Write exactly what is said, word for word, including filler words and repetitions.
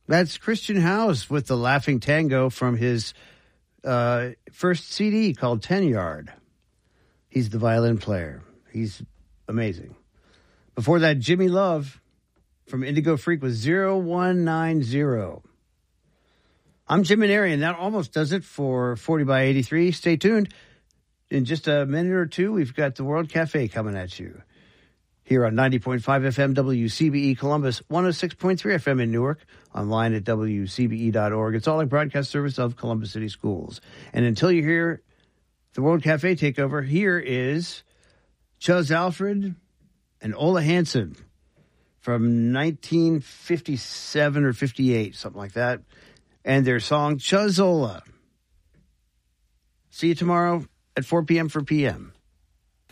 That's Christian House with the Laughing Tango from his uh, first C D called Ten Yard. He's the violin player. He's amazing. Before that, Jimmy Love from Indigo Freak with zero one nine zero. I'm Jim Maneri, and that almost does it for forty by eighty-three. Stay tuned. In just a minute or two, we've got the World Cafe coming at you. Here on ninety point five F M W C B E Columbus, one oh six point three F M in Newark, online at W C B E dot org. It's all a broadcast service of Columbus City Schools. And until you hear the World Cafe takeover, here is Chuzz Alfred and Ola Hansen from nineteen fifty-seven or fifty-eight, something like that, and their song Chuzzola. See you tomorrow at four p.m. for P M.